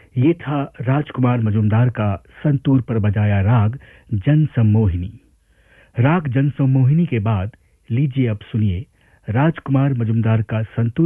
ये था राजकुमार मजुमदार का संतूर पर बजाया राग जन सम्मोहिनी। राग जन सम्मोहिनी के बाद लीजिए अब सुनिए राजकुमार मजुमदार का संतूर